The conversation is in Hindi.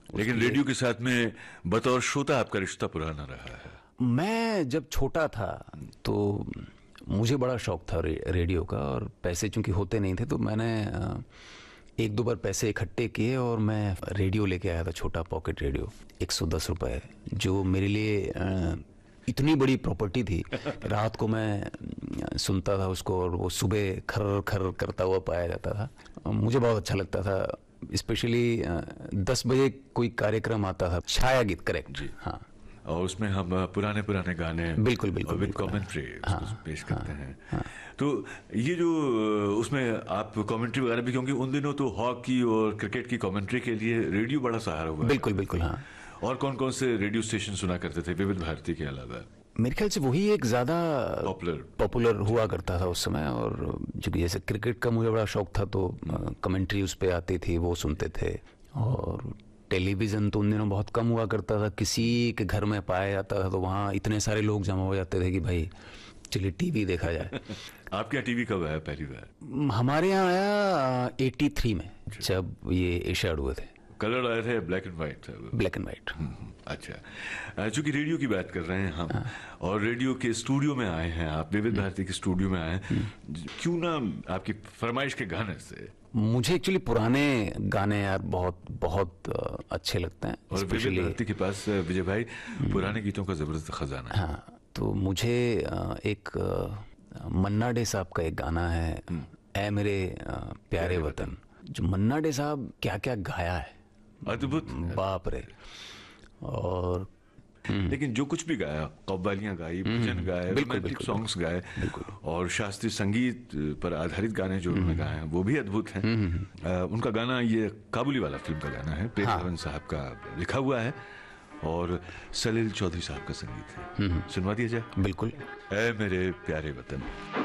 लेकिन रेडियो के साथ में बतौर श्रोता आपका रिश्ता पुराना रहा है। मैं जब छोटा था तो मुझे बड़ा शौक था रेडियो का, और पैसे चूंकि होते नहीं थे तो मैंने एक दो बार पैसे इकट्ठे किए और मैं रेडियो लेके आया था, छोटा पॉकेट रेडियो, 110 रुपए, जो मेरे लिए इतनी बड़ी प्रॉपर्टी थी। रात को मैं सुनता था उसको और वो सुबह खर खर करता हुआ पाया जाता था। मुझे बहुत अच्छा लगता था, स्पेशली 10 बजे कोई कार्यक्रम आता था, छाया गीत, करेक्ट जी, हाँ। और उसमें हम पुराने पुराने गाने बिल्कुल बिल्कुल विद कमेंट्री पेश करते हैं। हाँ। तो ये जो उसमें आप कमेंट्री वगैरह भी, क्योंकि उन दिनों तो हॉकी और क्रिकेट की कमेंट्री के लिए रेडियो बड़ा सहारा हुआ। बिल्कुल बिल्कुल, हाँ। और कौन कौन से रेडियो स्टेशन सुना करते थे विविध भारती के अलावा? मेरे ख्याल से वही एक ज्यादा पॉपुलर हुआ करता था उस समय। और चूंकि जैसे क्रिकेट का मुझे बड़ा शौक था तो कमेंट्री उस पे आती थी, वो सुनते थे। और टेलीविजन तो उन दिनों बहुत कम हुआ करता था, किसी के घर में पाया जाता था, तो वहाँ इतने सारे लोग जमा हो जाते थे कि भाई चलिए टीवी देखा जाए। आपके यहाँ टीवी कब आया पहली बार? हमारे यहाँ आया 83 में, जब ये एशियाड हुए थे। कलर आए थे, ब्लैक एंड व्हाइट था? Black and white. अच्छा, चूंकि रेडियो की बात कर रहे हैं हम, और रेडियो के स्टूडियो में आए हैं आप, विविध भारती के स्टूडियो में आए हैं, क्यों ना आपकी फरमाइश के गाने से? मुझे एक्चुअली पुराने गाने यार बहुत बहुत अच्छे लगते हैं। और विविध भारती के पास विजय भाई पुराने गीतों का जबरदस्त खजाना है। हाँ, तो मुझे एक मन्ना डे साहब का एक गाना है, ऐ मेरे प्यारे वतन, जो मन्ना डे साहब क्या क्या गाया है, अद्भुत, बाप रे। और लेकिन जो कुछ भी गाया, कव्वालियां गाई, भजन गाए, रोमांटिक सॉन्ग्स गाए, और शास्त्रीय संगीत पर आधारित गाने जो उन्होंने गाए हैं वो भी अद्भुत हैं। उनका गाना, ये काबुली वाला फिल्म का गाना है, प्रेम धवन साहब का लिखा हुआ है और सलील चौधरी साहब का संगीत है। सुनवा दिया जाए? बिल्कुल। ऐ मेरे प्यारे वतन।